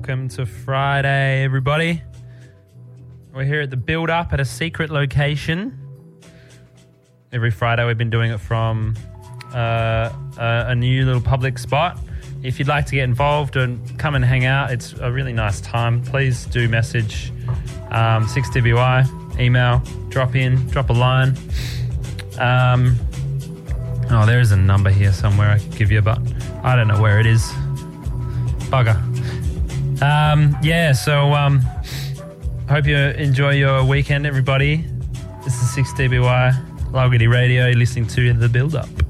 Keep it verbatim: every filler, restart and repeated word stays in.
welcome to Friday, everybody. We're here at the Build Up at a secret location. Every Friday we've been doing it from uh, a, a new little public spot. If you'd like to get involved and come and hang out, it's a really nice time. Please do message um, six D B Y, email, drop in, drop a line. Um, oh, there is a number here somewhere I could give you, but I don't know where it is. Bugger. Um, yeah, so um, hope you enjoy your weekend, everybody. This is six D B Y, Logarty Radio. You're listening to The Build Up.